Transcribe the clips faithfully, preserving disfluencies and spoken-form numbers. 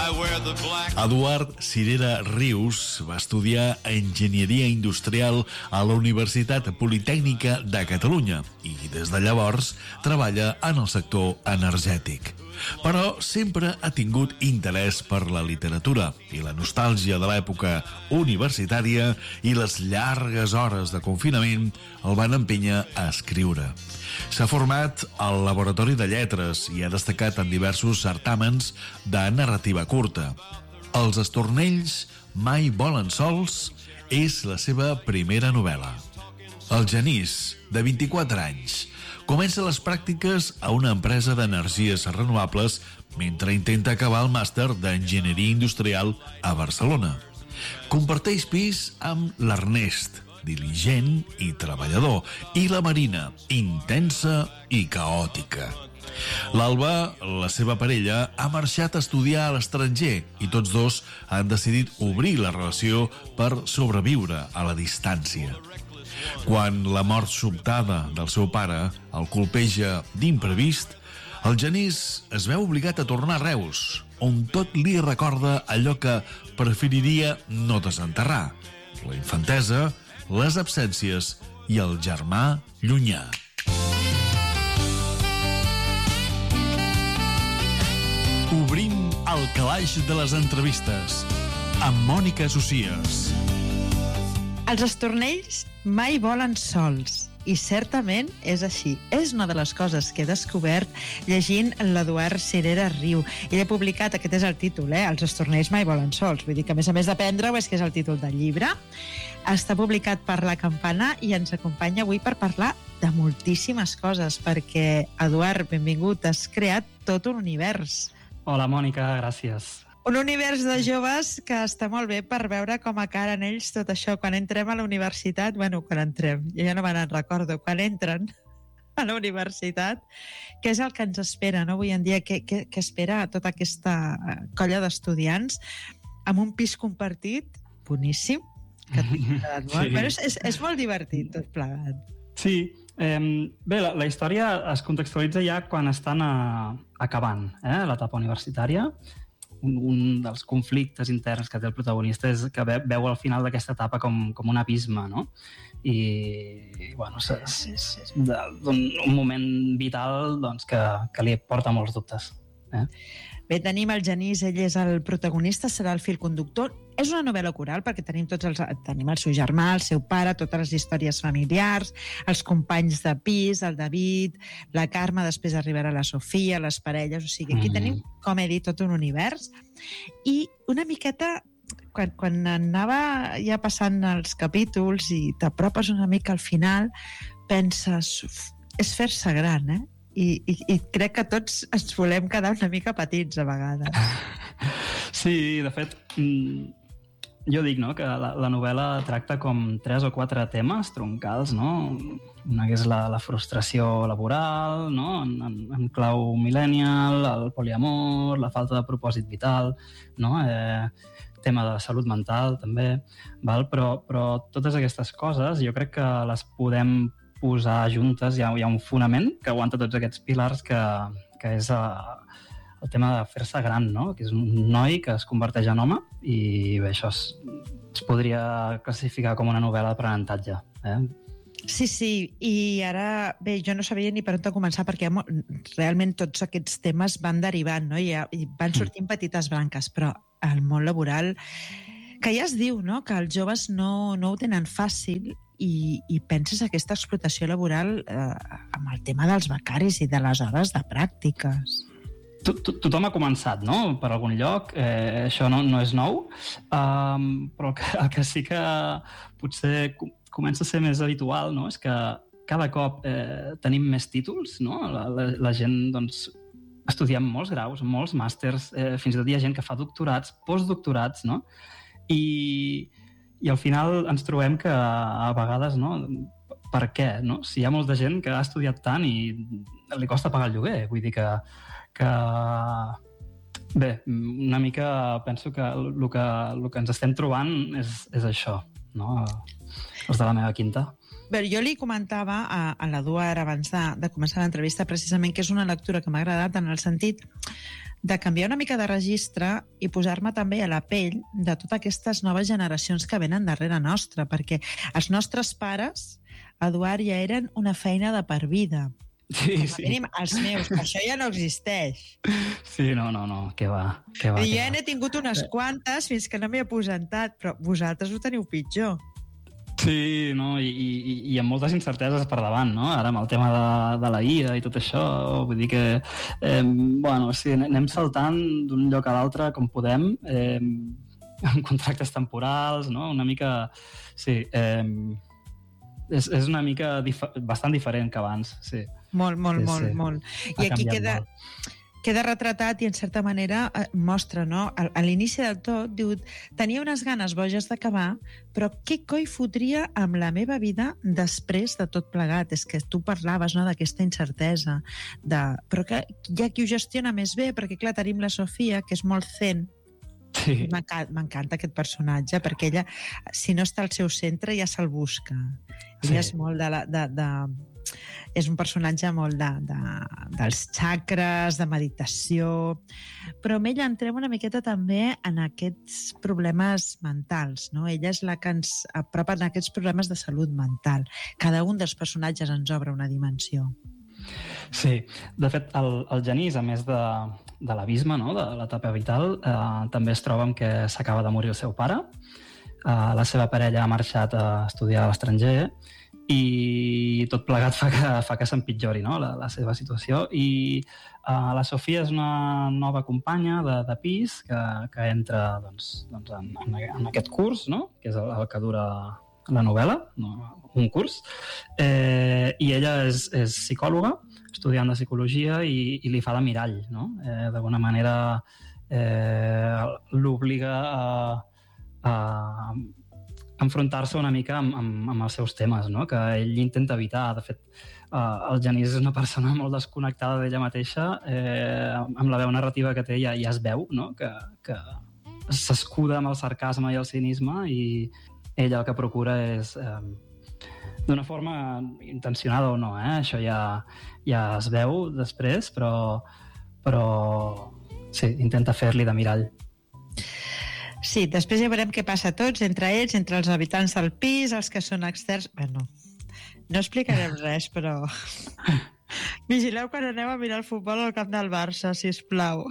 Eduard Cirera Rius va estudiar Enginyeria Industrial a la Universitat Politècnica de Catalunya i des de llavors treballa en el sector energètic. Però sempre ha tingut interès per la literatura i la nostàlgia de l'època universitària i les llargues hores de confinament el van empènyer a escriure. S'ha format al Laboratori de Lletres i ha destacat en diversos certàmens de narrativa curta. Els estornells mai volen sols és la seva primera novel·la. El Genís, de vint-i-quatre anys, comença les pràctiques a una empresa d'energies renovables mentre intenta acabar el màster d'Enginyeria Industrial a Barcelona. Comparteix pis amb l'Ernest, diligent i treballador, i la Marina, intensa i caòtica. L'Alba, la seva parella, ha marxat a estudiar a l'estranger i tots dos han decidit obrir la relació per sobreviure a la distància. Quan la mort sobtada del seu pare el colpeja d'imprevist, el Genís es veu obligat a tornar a Reus, on tot li recorda allò que preferiria no desenterrar: la infantesa, les absències i el germà llunyà. Obrim el calaix de les entrevistes amb Mònica Socias. Els estornells mai volen sols, i certament és així. És una de les coses que he descobert llegint l'Eduard Cirera Riu. Ell ha publicat, aquest és el títol, eh? Els estornells mai volen sols. Vull dir que, a més a més d'aprendre-ho, és que és el títol del llibre. Està publicat per La Campana i ens acompanya avui per parlar de moltíssimes coses, perquè, Eduard, benvingut, has creat tot un univers. Hola, Mònica, gràcies. Un univers de joves que està molt bé per veure com acaren ells tot això. Quan entrem a la universitat, bueno, quan entrem, jo ja no me n'en recordo, quan entren a la universitat, què és el que ens espera, no? Avui en dia, què, què, què espera tota aquesta colla d'estudiants amb un pis compartit boníssim, que sí. Bueno, és, és, és molt divertit tot plegat. Sí, eh, bé, la, la història es contextualitza ja quan estan a, acabant eh, l'etapa universitària. Un, un dels conflictes interns que té el protagonista és que ve, veu al final d'aquesta etapa com, com un abisme, no? I, bueno, és, és, és un, un moment vital doncs, que, que li porta molts dubtes. Eh? Bé, tenim el Genís, ell és el protagonista, serà el fil conductor. És una novel·la coral perquè tenim tots els, tenim el seu germà, el seu pare, totes les històries familiars, els companys de pis, el David, la Carme, després arribarà la Sofia, les parelles, o sigui, aquí mm. tenim, com he dit, tot un univers. I una miqueta, quan, quan anava ja passant els capítols i t'apropes una mica al final, penses, uf, és fer-se gran, eh? I, i, i crec que tots ens volem quedar una mica petits a vegades. Sí, de fet, jo dic no, que la, la novel·la tracta com tres o quatre temes troncals, no? Una que és la, la frustració laboral, no? en, en, en clau millennial, el poliamor, la falta de propòsit vital, no? eh, tema de salut mental també, val? Però, però totes aquestes coses jo crec que les podem posar juntes, hi ha, hi ha un fonament que aguanta tots aquests pilars que, que és uh, el tema de fer-se gran, no? Que és un noi que es converteix en home i bé, això es, es podria classificar com una novel·la d'aprenentatge. Eh? Sí, sí, i ara, bé, jo no sabia ni per on començar perquè realment tots aquests temes van derivant, no? I, i van sortint mm. petites branques, però el món laboral, que ja es diu, no?, que els joves no, no ho tenen fàcil. I, i penses aquesta explotació laboral eh, amb el tema dels becaris i de les hores de pràctiques. Tothom ha començat, no?, per algun lloc, eh, això no, no és nou, um, però el que, el que sí que potser comença a ser més habitual, no?, és que cada cop eh, tenim més títols, no?, la, la, la gent, doncs, estudiem molts graus, molts màsters, eh, fins i tot hi ha gent que fa doctorats, postdoctorats, no?, i I al final ens trobem que a vegades, no, per què? No? Si hi ha molta gent que ha estudiat tant i li costa pagar el lloguer, vull dir que, que bé, una mica penso que el que, el que ens estem trobant és, és això, no? Els de la meva quinta. Bé, jo li comentava a, a l'Eduard abans de, de començar l'entrevista precisament que és una lectura que m'ha agradat en el sentit de canviar una mica de registre i posar-me també a la pell de totes aquestes noves generacions que venen darrere nostra, perquè els nostres pares, Eduard, ja eren una feina de per vida. Sí, Com a sí. mínim els meus, que això ja no existeix. Sí, no, no, no, què va, què va. I què ja va. n'he tingut unes quantes fins que no m'hi he aposentat, però vosaltres ho teniu pitjor. Sí, no? I, i, i amb moltes incerteses per davant, no? Ara amb el tema de, de la I A i tot això, vull dir que eh, bueno, sí, anem saltant d'un lloc a l'altre com podem, eh, amb contractes temporals, no? Una mica... Sí, eh, és, és una mica dif bastant diferent que abans, sí. Molt, molt, Sí, molt, sí. molt. Ha I aquí canviat queda... molt. queda retratat i, en certa manera, eh, mostra, no? A, a l'inici del tot, diu, tenia unes ganes boges d'acabar, però què coi fotria amb la meva vida després de tot plegat? És que tu parlaves, no?, d'aquesta incertesa, de... però que hi ha qui ho gestiona més bé, perquè, clar, tenim la Sofia, que és molt zen. Sí. M'encanta aquest personatge, perquè ella, si no està al seu centre, ja se'l busca. Ella Sí. és molt de... La, de, de és un personatge molt de, de, dels xacres, de meditació, però amb ella entrem una miqueta també en aquests problemes mentals, no? Ella és la que ens apropa en aquests problemes de salut mental. Cada un dels personatges ens obre una dimensió. Sí, de fet, el, el Genís, a més de, de l'abisme, no?, de l'etapa vital, eh, també es troba amb que s'acaba de morir el seu pare, eh, la seva parella ha marxat a estudiar a l'estranger, i tot plegat fa que, fa que s'empitjori, no?, la, la seva situació. I uh, la Sofia és una nova companya de, de pis que, que entra doncs, doncs en, en, en aquest curs, no?, que és el, el que dura la novel·la, no? Un curs, eh, i ella és, és psicòloga, estudiant de psicologia, i, i li fa de mirall, no? Eh, d'alguna manera eh, l'obliga a, a enfrontar-se una mica amb, amb, amb els seus temes, no?, que ell intenta evitar. De fet, uh, el Genís és una persona molt desconnectada d'ella mateixa, eh, amb la veu narrativa que té ja, ja es veu, no?, que, que s'escuda amb el sarcasme i el cinisme, i ella el que procura és, eh, d'una forma intencionada o no, eh? Això ja, ja es veu després, però, però sí, intenta fer-li de mirall. Sí, després ja veurem què passa a tots, entre ells, entre els habitants del pis, els que són externs... Bueno, no explicarem res, però... Vigileu quan aneu a mirar el futbol al camp del Barça, sisplau.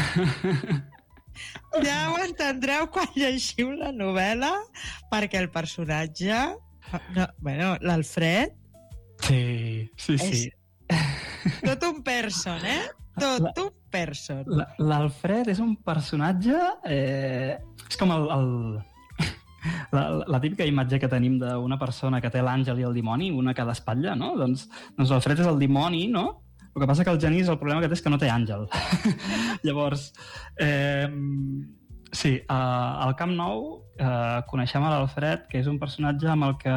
Ja ho entendreu quan llegiu la novel·la, perquè el personatge... No, bueno, l'Alfred... Sí, sí, sí. És tot un person, eh? Tot un person. L'Alfred és un personatge... Eh, és com el... el la, la típica imatge que tenim d'una persona que té l'àngel i el dimoni, una a cada espatlla, no? Doncs, doncs l'Alfred és el dimoni, no? El que passa que el Genís, el problema que té és que no té àngel. Llavors, eh, sí, eh, al Camp Nou eh, coneixem a l'Alfred, que és un personatge amb el que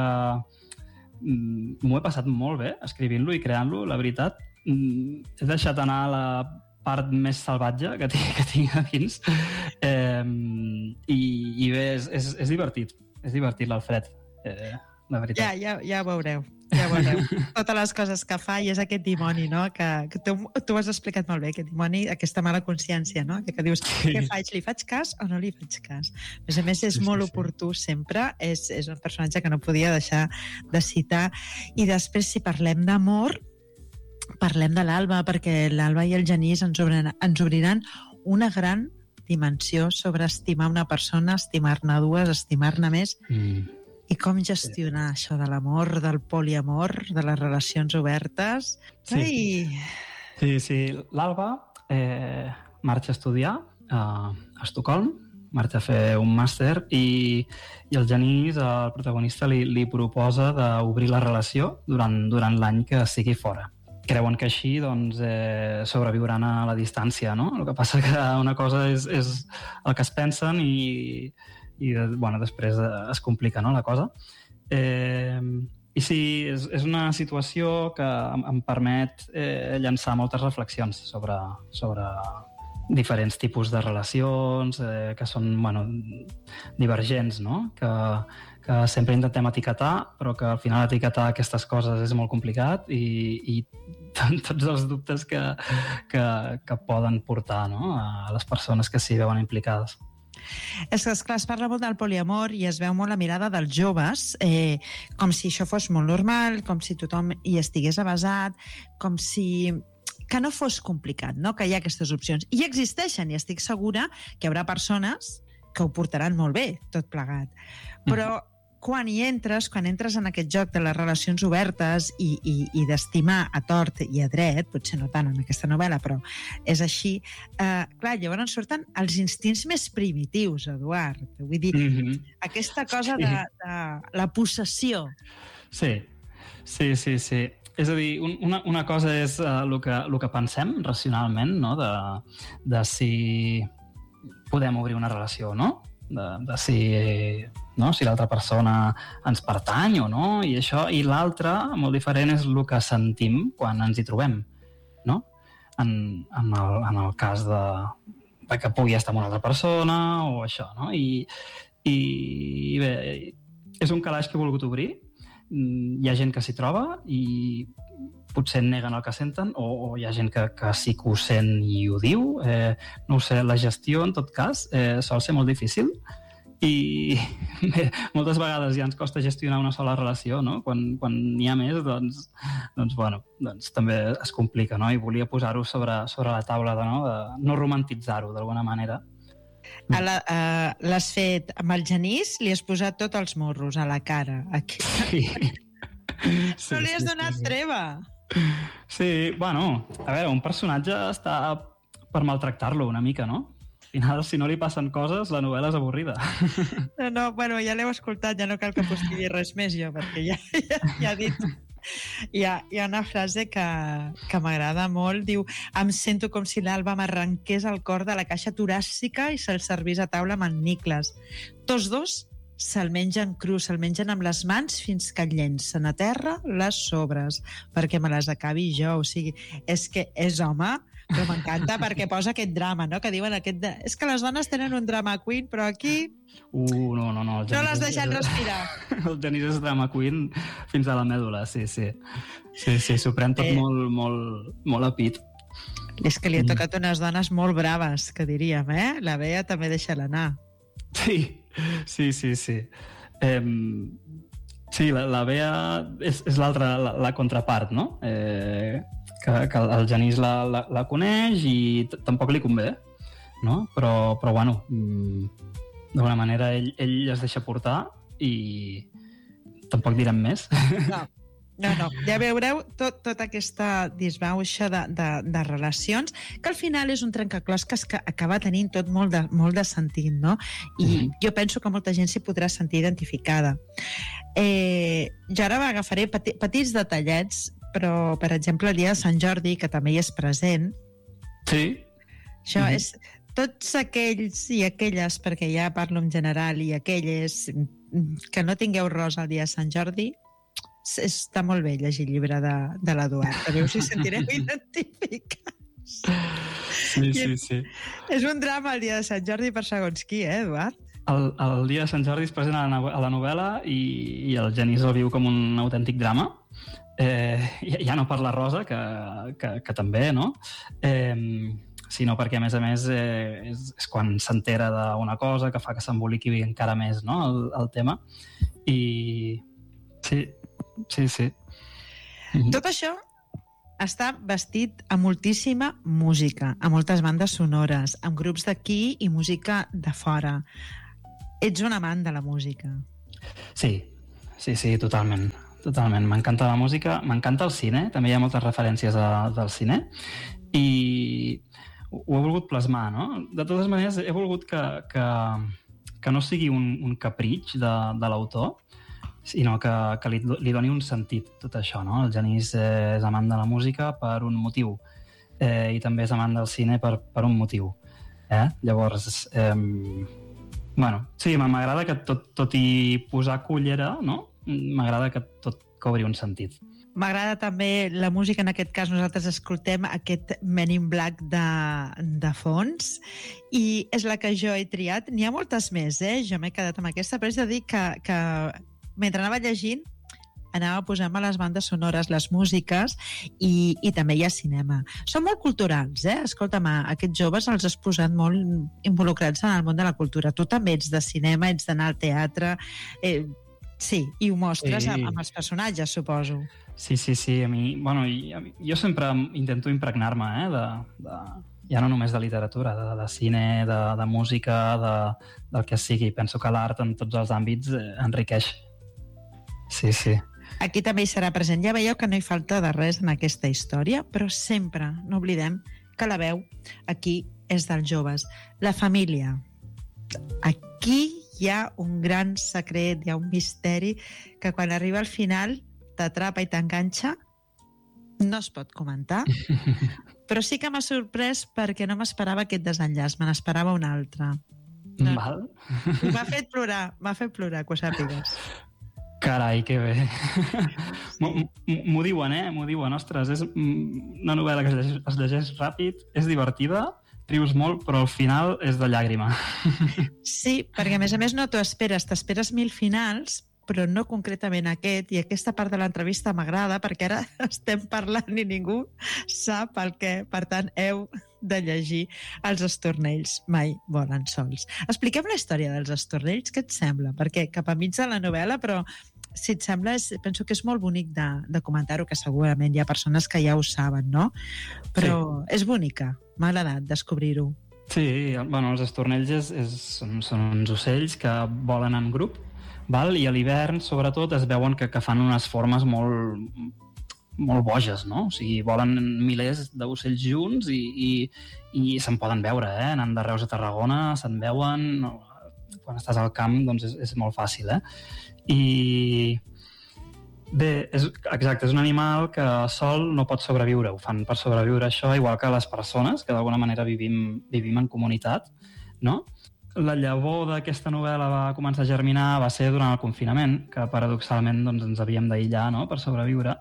mm, m'ho he passat molt bé escrivint-lo i creant-lo, la veritat. Mm, he deixat anar la part més salvatge que tinc, que tinc a dins, eh, i, i bé, és, és, és divertit, és divertit l'Alfred, eh, la veritat. Ja, ja, ja ho veureu, ja ho veureu. Totes les coses que fa, i és aquest dimoni, no?, que, que tu, tu has explicat molt bé, aquest dimoni, aquesta mala consciència, no?, que, que dius, sí. Què faig, li faig cas o no li faig cas? A més a més, és sí, molt sí, oportú sí. sempre, és, és un personatge que no podia deixar de citar, i després, si parlem d'amor, parlem de l'Alba, perquè l'Alba i el Genís ens obriran, ens obriran una gran dimensió sobre estimar una persona, estimar-ne dues, estimar-ne més, mm. i com gestionar sí. això de l'amor, del poliamor, de les relacions obertes. Sí, Ai. sí, sí. L'Alba eh, marxa a estudiar a, a Estocolm, marxa a fer un màster, i, i el Genís, el protagonista, li, li proposa d'obrir la relació durant, durant l'any que sigui fora. Creuen que així doncs, eh, sobreviuran a la distància, no? El que passa que una cosa és, és el que es pensen i, i bueno, després es complica, no?, la cosa. Eh, I sí, és, és una situació que em, em permet eh, llançar moltes reflexions sobre, sobre diferents tipus de relacions eh, que són bueno, divergents, no?, que, que sempre intentem etiquetar, però que al final etiquetar aquestes coses és molt complicat i, i tots els dubtes que, que, que poden portar, no?, a les persones que s'hi veuen implicades. És que, esclar, es parla molt del poliamor i es veu molt la mirada dels joves, eh, com si això fos molt normal, com si tothom hi estigués avasat, com si que no fos complicat, no?, que hi ha aquestes opcions. I existeixen, i estic segura que hi haurà persones que ho portaran molt bé, tot plegat. Però quan hi entres, quan entres en aquest joc de les relacions obertes i, i, i d'estimar a tort i a dret, potser no tant en aquesta novel·la, però és així, eh, clar, llavors surten els instints més primitius, Eduard. Vull dir, mm-hmm. aquesta cosa de, de la possessió. Sí, sí, sí, sí. És a dir, una, una cosa és uh, el, que, el que pensem racionalment, no?, de, de si podem obrir una relació, no?, de, de si, no? si l'altra persona ens pertany o no, i això, i l'altre, molt diferent, és el que sentim quan ens hi trobem, no? En, en, el, en el cas de, de que pugui estar amb una altra persona o això, no? I, i, i bé, és un calaix que he volgut obrir. Hi ha gent que s'hi troba i potser neguen el que senten, o, o hi ha gent que, que sí que ho sent i ho diu. Eh, no ho sé, la gestió, en tot cas, eh, sol ser molt difícil i bé, moltes vegades ja ens costa gestionar una sola relació, no? Quan, quan n'hi ha més, doncs, doncs, bueno, doncs també es complica, no? I volia posar-ho sobre, sobre la taula, de, no? de no romantitzar-ho, d'alguna manera. A la, uh, l'has fet amb el Genís, li has posat tots els morros a la cara. Aquí. Sí. Sí, no li has sí, donat sí, sí. treva. Sí, bueno, a veure, un personatge està per maltractar-lo una mica, no? Al final, si no li passen coses, la novel·la és avorrida. No, no, bueno, ja l'heu escoltat, ja no cal que postigui res més jo, perquè ja, ja, ja ha dit... Hi ha, hi ha una frase que, que m'agrada molt, diu: em sento com si l'Alba m'arrenqués el cor de la caixa toràcica i se'l servís a taula amb en Niklas. Tots dos se'l mengen cru, se'l mengen amb les mans fins que llencen a terra les sobres, perquè me les acabi jo. O sigui, és que és home, però m'encanta perquè posa aquest drama, no?, que diuen aquest de... és que les dones tenen un drama queen, però aquí... Uh, no, no, no. No l'has deixat és... respirar. El Genís és drama queen fins a la mèdula, sí, sí. Sí, sí, s'ho pren tot eh... molt, molt, molt a pit. És que li ha tocat unes dones molt braves, que diríem, eh? La Bea també deixa-la anar. Sí, sí, sí, sí. Eh, sí, la, la Bea és, és l'altra, la, la contrapart, no? Eh, que, que el Genís la, la, la coneix i tampoc li convé, no? Però, però bueno, d'alguna manera ell, ell es deixa portar i tampoc direm més. No, no, no. Ja veureu tot, tota aquesta disbauxa de, de, de relacions, que al final és un trencaclosques que acaba tenint tot molt de, molt de sentit, no? I mm-hmm. jo penso que molta gent s'hi podrà sentir identificada. Eh, jo ara agafaré peti, petits detallets, però, per exemple, el dia de Sant Jordi, que també hi és present. Sí. Això mm-hmm. és... Tots aquells i aquelles, perquè ja parlo en general, i aquelles que no tingueu rosa el dia de Sant Jordi, està molt bé llegir el llibre de, de l'Eduard. A veure si sentireu identificats. Sí, sí, sí. És un drama el dia de Sant Jordi per segons qui, eh, Eduard? El, el dia de Sant Jordi és present a la, a la novel·la i, i el Genís el viu com un autèntic drama. Eh, ja no per la Rosa, que, que, que també, no? Eh, sinó perquè, a més a més, eh, és, és quan s'entera d'una cosa que fa que s'emboliqui encara més, no?, el, el tema. I sí, sí, sí. Tot això està vestit amb moltíssima música, amb moltes bandes sonores, amb grups d'aquí i música de fora. Ets un amant de la música. Sí, sí, sí, totalment. Totalment. M'encanta la música, m'encanta el cine, també hi ha moltes referències a, del cine, i ho he volgut plasmar, no? De totes maneres, he volgut que, que, que no sigui un, un capritx de, de l'autor, sinó que, que li, li doni un sentit tot això, no? El Genís és amant de la música per un motiu, eh, i també és amant del cine per, per un motiu. Eh? Llavors, eh, bueno, sí, m'agrada que tot, tot i posar cullera, no?, m'agrada que tot cobri un sentit. M'agrada també la música, en aquest cas nosaltres escoltem aquest Men in Black de, de fons, i és la que jo he triat. N'hi ha moltes més, eh? Jo m'he quedat amb aquesta, però és de dir que, que mentre anava llegint anava posant-me les bandes sonores, les músiques, i, i també hi ha cinema. Són molt culturals, eh? Escolta'm, aquests joves els has posat molt involucrats en el món de la cultura. Tu també ets de cinema, ets d'anar al teatre... Eh, sí, i ho mostres sí. amb, amb els personatges, suposo. Sí, sí, sí. A mi, bueno, jo sempre intento impregnar-me, eh? De, de, ja no només de literatura, de, de cine, de, de música, de, del que sigui. Penso que l'art en tots els àmbits eh, enriqueix. Sí, sí. Aquí també hi serà present. Ja veieu que no hi falta de res en aquesta història, però sempre no oblidem que la veu aquí és dels joves. La família. Aquí hi ha un gran secret, hi ha un misteri que quan arriba al final t'atrapa i t'enganxa. No es pot comentar, però sí que m'ha sorprès perquè no m'esperava aquest desenllaç, me n'esperava un altre. No, Val. M'ha fet plorar, m'ha fet plorar, que ho sàpigues. Carai, que bé. M'ho diuen, eh? M'ho diuen. Ostres, és una novel·la que es llegeix, es llegeix ràpid, és divertida, rius molt, però al final és de llàgrima. Sí, perquè a més a més no t'ho esperes. T'esperes mil finals, però no concretament aquest, i aquesta part de l'entrevista m'agrada perquè ara estem parlant i ningú sap el què. Per tant, heu de llegir Els estornells mai volen sols. Expliquem la història dels estornells, què et sembla? Perquè cap a mig de la novel·la, però si et sembla, és, penso que és molt bonic de, de comentar-ho, que segurament hi ha persones que ja ho saben, no? Però sí. És bonica, m'ha agradat descobrir-ho. Sí, bueno, els estornells és, és, són, són uns ocells que volen en grup, val? I a l'hivern, sobretot, es veuen que, que fan unes formes molt, molt boges, no? O sigui, volen milers d'ocells junts i, i, i se'n poden veure, eh? Anant de Reus a Tarragona, se'n veuen... Quan estàs al camp, doncs és, és molt fàcil, eh? I... Bé, és, exacte, és un animal que sol no pot sobreviure. Ho fan per sobreviure això, igual que les persones, que d'alguna manera vivim, vivim en comunitat, no? La llavor d'aquesta novel·la va començar a germinar va ser durant el confinament, que paradoxalment doncs, ens havíem d'aïllar, no?, per sobreviure.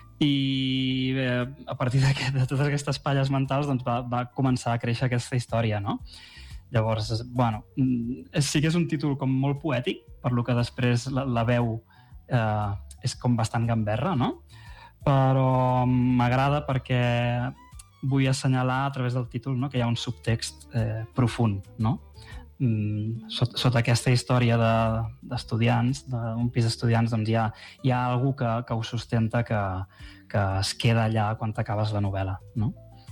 I bé, a partir de totes aquestes palles mentals doncs, va, va començar a créixer aquesta història, no? Llavors, bueno, sí que és un títol com molt poètic, per lo que després la, la veu eh, és com bastant gamberra, no? Però m'agrada perquè vull assenyalar a través del títol, no?, que hi ha un subtext eh, profund, no? Sota, sota aquesta història d'estudiants, de, d'un pis d'estudiants, doncs hi ha, hi ha algú que, que ho sustenta, que, que es queda allà quan t'acabes la novel·la, no?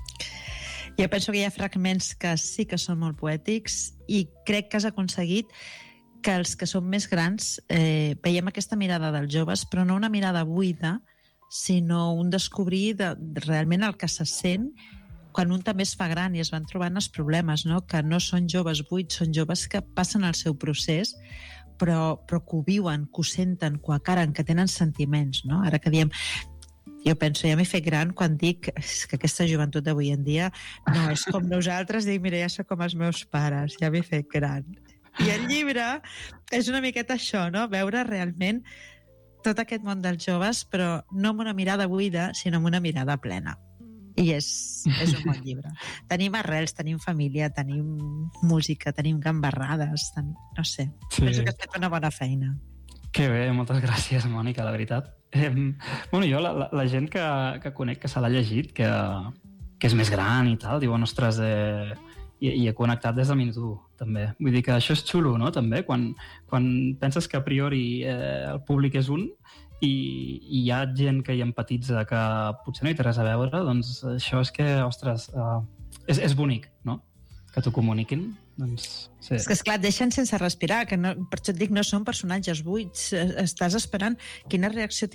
Jo penso que hi ha fragments que sí que són molt poètics i crec que has aconseguit que els que són més grans eh, veiem aquesta mirada dels joves, però no una mirada buida, sinó un descobrir de, de realment el que se sent quan un també es fa gran i es van trobant els problemes, no? Que no són joves buits, són joves que passen el seu procés, però, però que ho viuen, que ho senten, que ho acaren, que tenen sentiments, no? Ara que diem... Jo penso, ja m'he fet gran quan dic que aquesta joventut d'avui en dia no és com nosaltres, dic, mira, ja soc com els meus pares, ja m'he fet gran. I el llibre és una miqueta això, no? Veure realment tot aquest món dels joves, però no amb una mirada buida, sinó amb una mirada plena. I és, és un bon llibre. Tenim arrels, tenim família, tenim música, tenim gambarrades, tenim, no sé. Sí. Penso que has fet una bona feina. Que bé, moltes gràcies, Mònica, la veritat. Eh, bueno, jo, la, la, la gent que, que conec que se l'ha llegit, que, que és més gran i tal, diuen, ostres, eh, i, i he connectat des del minut u, també. Vull dir que això és xulo, no?, també, quan, quan penses que a priori eh, el públic és un i, i hi ha gent que hi empatitza que potser no hi té res a veure, doncs això és que, ostres, eh, és, és bonic, no?, que t'ho comuniquin. Doncs, sí. És que, esclar, et deixen sense respirar, que no, per això et dic, no són personatges buits, estàs esperant quina reacció